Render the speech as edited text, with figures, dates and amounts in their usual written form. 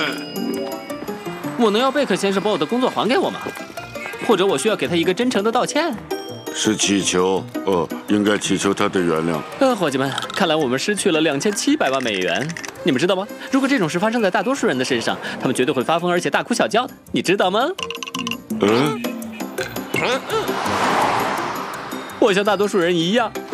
我能要贝克先生把我的工作还给我吗？或者我需要给他一个真诚的道歉？ 是祈求，应该祈求他的原谅。 伙计们，看来我们失去了2700万美元。你们知道吗？如果这种事发生在大多数人的身上，他们绝对会发疯，而且大哭小叫的。你知道吗？我像大多数人一样，